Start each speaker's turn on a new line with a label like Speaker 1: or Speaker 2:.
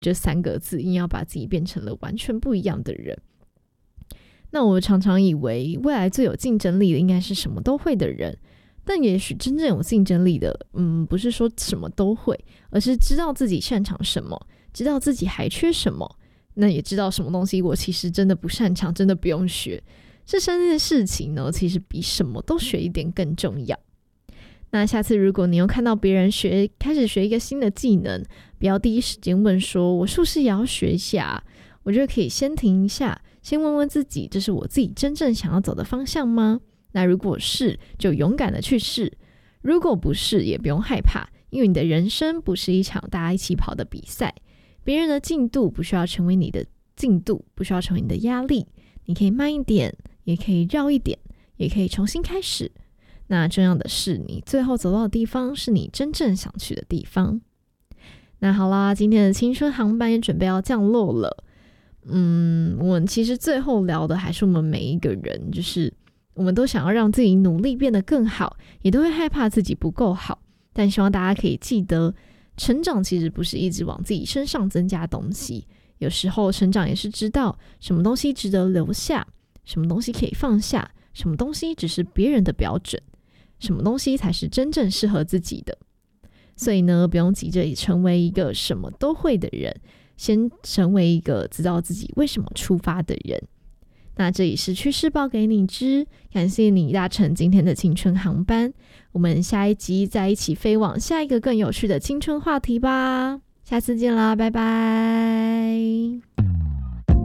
Speaker 1: 这3个字，硬要把自己变成了完全不一样的人。那我常常以为未来最有竞争力的应该是什么都会的人，但也许真正有竞争力的不是说什么都会，而是知道自己擅长什么，知道自己还缺什么，那也知道什么东西我其实真的不擅长，真的不用学。这3件事情呢，其实比什么都学一点更重要。那下次如果你又看到别人开始学一个新的技能，不要第一时间问说我是不是也要学一下，我觉得可以先停一下，先问问自己，这是我自己真正想要走的方向吗？那如果是，就勇敢的去试；如果不是，也不用害怕，因为你的人生不是一场大家一起跑的比赛，别人的进度不需要成为你的进度，不需要成为你的压力，你可以慢一点，也可以绕一点，也可以重新开始。那重要的是，你最后走到的地方是你真正想去的地方。那好啦，今天的青春航班也准备要降落了。我们其实最后聊的还是我们每一个人，就是我们都想要让自己努力变得更好，也都会害怕自己不够好，但希望大家可以记得，成长其实不是一直往自己身上增加东西，有时候成长也是知道什么东西值得留下，什么东西可以放下，什么东西只是别人的标准，什么东西才是真正适合自己的。所以呢，不用急着成为一个什么都会的人，先成为一个知道自己为什么出发的人。那这里是趋势报给你知，感谢你搭乘今天的青春航班，我们下一集再一起飞往下一个更有趣的青春话题吧。下次见啦，拜拜。